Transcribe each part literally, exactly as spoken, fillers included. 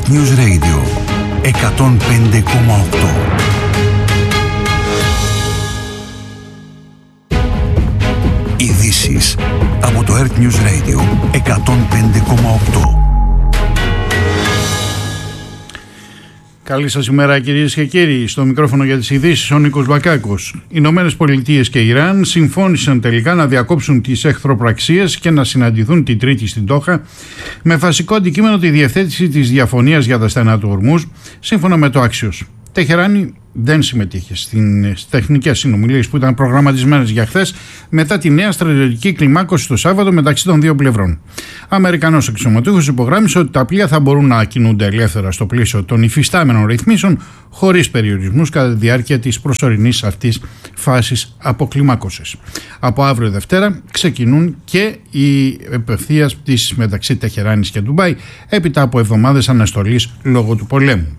News Radio εκατόν πέντε κόμμα οκτώ. Ειδήσεις από το Earth News Radio εκατόν πέντε κόμμα οκτώ. Καλή σας ημέρα κυρίες και κύριοι. Στο μικρόφωνο για τις ειδήσεις ο Νίκος Μπακάκος. Οι Ηνωμένες Πολιτείες και Ιράν συμφώνησαν τελικά να διακόψουν τις εχθροπραξίες και να συναντηθούν την Τρίτη στην Ντόχα με βασικό αντικείμενο τη διευθέτηση της διαφωνίας για τα στενά του Ορμούζ, σύμφωνα με το Axios. Τεχεράνη δεν συμμετείχε στις τεχνικές συνομιλίες που ήταν προγραμματισμένες για χθες μετά τη νέα στρατιωτική κλιμάκωση το Σάββατο μεταξύ των δύο πλευρών. Αμερικανός αξιωματούχος υπογράμμισε ότι τα πλοία θα μπορούν να κινούνται ελεύθερα στο πλαίσιο των υφιστάμενων ρυθμίσεων χωρίς περιορισμούς κατά τη διάρκεια της προσωρινής αυτής φάσης αποκλιμάκωσης. Από αύριο Δευτέρα ξεκινούν και οι επευθείας πτήσεις μεταξύ Τεχεράνης και Ντουμπάι έπειτα από εβδομάδες αναστολής λόγω του πολέμου.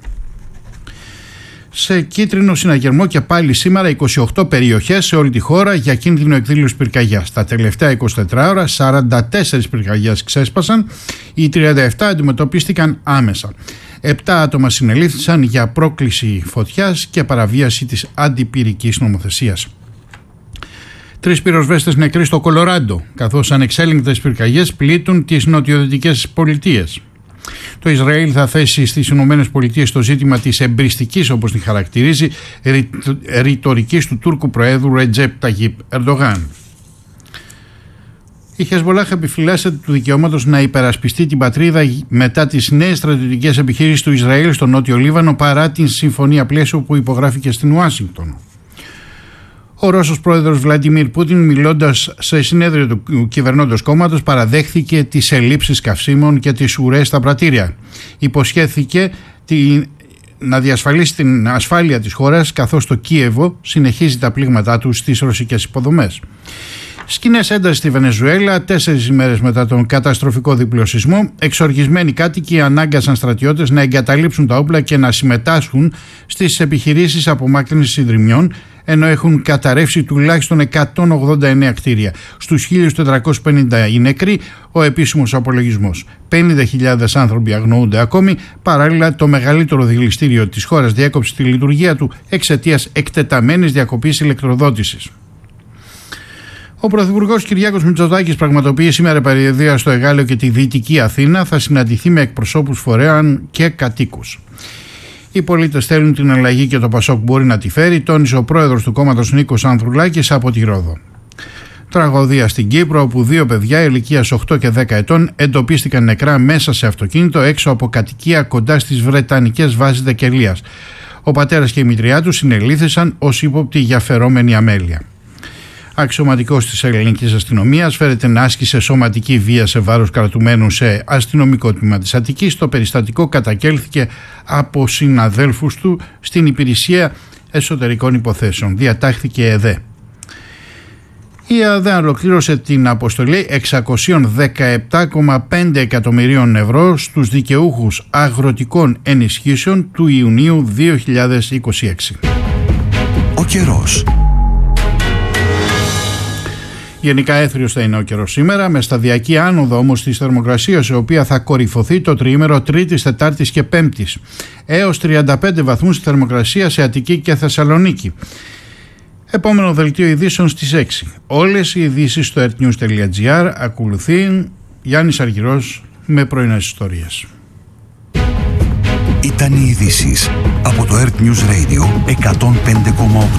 Σε κίτρινο συναγερμό και πάλι σήμερα είκοσι οκτώ περιοχές σε όλη τη χώρα για κίνδυνο εκδήλωσης πυρκαγιάς. Τα τελευταία είκοσι τέσσερις ώρα σαράντα τέσσερις πυρκαγιές ξέσπασαν, οι τριάντα επτά αντιμετωπίστηκαν άμεσα. επτά άτομα συνελήφθησαν για πρόκληση φωτιάς και παραβίαση της αντιπυρικής νομοθεσίας. Τρεις πυροσβέστες νεκροί στο Κολοράντο, καθώς ανεξέλεγκτες πυρκαγιές πλήττουν τις νοτιοδυτικές πολιτείες. Το Ισραήλ θα θέσει στις Ηνωμένες Πολιτείες το ζήτημα της εμπριστικής, όπως τη χαρακτηρίζει, ρητορικής του Τούρκου Προέδρου Ρετζέπ Ταγίπ Ερντογάν. Η Χεσμολάχ επιφυλάσσεται του δικαιώματος να υπερασπιστεί την πατρίδα μετά τις νέες στρατιωτικές επιχειρήσεις του Ισραήλ στο Νότιο Λίβανο παρά την συμφωνία πλαίσιο που υπογράφηκε στην Ουάσιγκτον. Ο Ρώσος πρόεδρος Βλαντιμίρ Πούτιν, μιλώντας σε συνέδριο του κυβερνώντος κόμματος, παραδέχθηκε τις ελλείψεις καυσίμων και τις ουρές στα πρατήρια. Υποσχέθηκε τη, να διασφαλίσει την ασφάλεια της χώρας, καθώς το Κίεβο συνεχίζει τα πλήγματά του στις ρωσικές υποδομές. Σκηνές έντασης στη Βενεζουέλα, τέσσερις ημέρες μετά τον καταστροφικό διπλό σεισμό, εξοργισμένοι κάτοικοι ανάγκασαν στρατιώτες να εγκαταλείψουν τα όπλα και να συμμετάσχουν στις επιχειρήσεις απομάκρυνσης συντριμμιών, ενώ έχουν καταρρεύσει τουλάχιστον εκατόν ογδόντα εννέα κτίρια. Στους χίλια τετρακόσιοι πενήντα οι νεκροί, ο επίσημος απολογισμός. πενήντα χιλιάδες άνθρωποι αγνοούνται ακόμη. Παράλληλα, το μεγαλύτερο δηληστήριο της χώρας διέκοψε τη λειτουργία του εξαιτίας εκτεταμένης διακοπής ηλεκτροδότησης. Ο Πρωθυπουργός Κυριάκος Μητσοτάκης πραγματοποιεί σήμερα περιοδεία στο Εγάλεο και τη Δυτική Αθήνα. Θα συναντηθεί με εκπροσώπους φορέων και κατοίκους. Οι πολίτες θέλουν την αλλαγή και το Πασόκ μπορεί να τη φέρει, τόνισε ο πρόεδρος του κόμματος Νίκος Ανδρουλάκης από τη Ρόδο. Τραγωδία στην Κύπρο, όπου δύο παιδιά ηλικίας οκτώ και δέκα ετών εντοπίστηκαν νεκρά μέσα σε αυτοκίνητο έξω από κατοικία κοντά στις βρετανικές βάσεις Δεκελίας. Ο πατέρας και η μητριά του συνελήφθησαν ως ύποπτοι για φερόμενη αμέλεια. Αξιωματικός της ελληνικής αστυνομίας φέρεται να άσκησε σωματική βία σε βάρος κρατουμένου σε αστυνομικό τμήμα της Αττικής. Το περιστατικό καταγγέλθηκε από συναδέλφους του στην Υπηρεσία Εσωτερικών Υποθέσεων. Διατάχθηκε ΕΔΕ. Η ΕΑΔΕ ολοκλήρωσε την αποστολή εξακόσια δεκαεπτά κόμμα πέντε εκατομμυρίων ευρώ στους δικαιούχους αγροτικών ενισχύσεων του Ιουνίου δύο χιλιάδες είκοσι έξι. Ο καιρός. Γενικά έθριος θα είναι ο καιρός σήμερα, με σταδιακή άνοδο όμως της θερμοκρασίας, η οποία θα κορυφωθεί το τριήμερο Τρίτης, Τετάρτης και Πέμπτης. Έως τριάντα πέντε βαθμούς η θερμοκρασία σε Αττική και Θεσσαλονίκη. Επόμενο δελτίο ειδήσεων στις έξι. Όλες οι ειδήσεις στο earthnews τελεία gr. Ακολουθεί Γιάννης Αργυρός με πρωινές ιστορίες. Ήταν οι ειδήσεις από το Earth News Radio εκατόν πέντε κόμμα οκτώ.